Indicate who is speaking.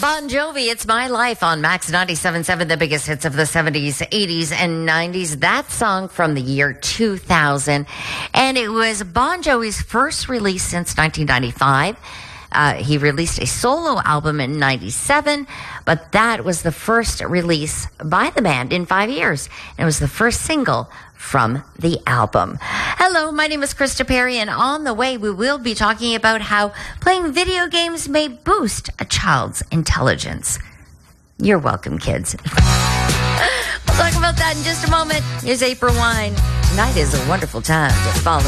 Speaker 1: Bon Jovi, It's My Life on Max 97.7, the biggest hits of the 70s, 80s, and 90s. That song from the year 2000. And it was Bon Jovi's first release since 1995. He released a solo album in 97, but that was the first release by the band in 5 years. And it was the first single from the album. Hello, my name is Krista Perry, and on the way we will be talking about how playing video games may boost a child's intelligence. You're welcome, kids. We'll talk about that in just a moment. Here's April Wine. Night is a wonderful time to fall